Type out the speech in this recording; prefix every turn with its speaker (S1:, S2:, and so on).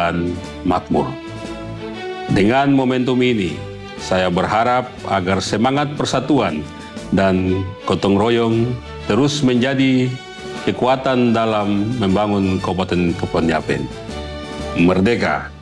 S1: dan makmur. Dengan momentum ini, saya berharap agar semangat persatuan dan gotong royong terus menjadi kekuatan dalam membangun Kabupaten Kepulauan Yapen. Merdeka!